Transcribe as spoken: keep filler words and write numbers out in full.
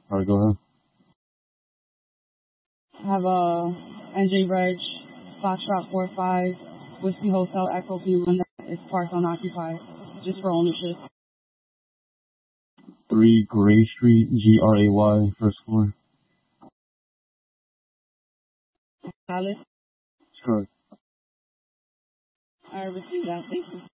All right, go ahead. I have a N J Reg, Foxtrot four five, Whiskey Hotel Echo P one that is parked unoccupied, just for ownership. Three Gray Street, G R A Y, first floor. Alice, That's correct. I received that. Thank you.